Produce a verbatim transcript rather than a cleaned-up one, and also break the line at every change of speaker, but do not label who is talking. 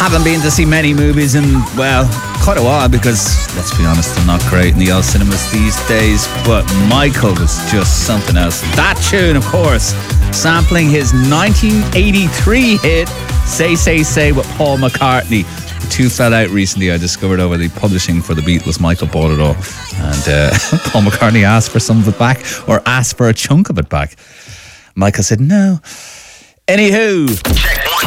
Haven't been to see many movies in, well, quite a while because, let's be honest, they're not great in the old cinemas these days. But Michael was just something else. That tune, of course, sampling his nineteen eighty-three hit Say, Say, Say with Paul McCartney. The two fell out recently, I discovered, over the publishing for the Beatles. Michael bought it all. And uh, Paul McCartney asked for some of it back, or asked for a chunk of it back. Michael said no. Anywho.
Check one.